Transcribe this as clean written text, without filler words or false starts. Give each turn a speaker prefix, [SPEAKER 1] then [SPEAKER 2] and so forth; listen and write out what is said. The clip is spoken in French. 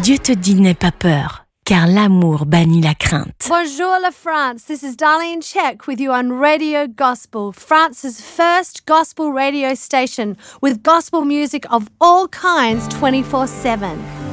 [SPEAKER 1] Dieu te dit n'aie pas peur, car l'amour bannit la crainte.
[SPEAKER 2] Bonjour la France, this is Darlene Check with you on Radio Gospel, France's first gospel radio station with gospel music of all kinds 24/7.